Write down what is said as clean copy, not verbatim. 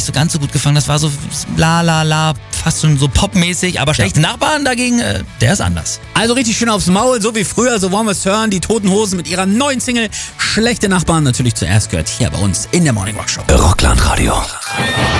so ganz so gut gefangen. Das war so la la la, fast schon so popmäßig. Aber Schlechte Nachbarn dagegen, der ist anders. Also richtig schön aufs Maul, so wie früher, so wollen wir es hören. Die Toten Hosen mit ihrer neuen Single Schlechte Nachbarn natürlich zuerst gehört hier bei uns in der Morning Rock Show. Rockland Radio.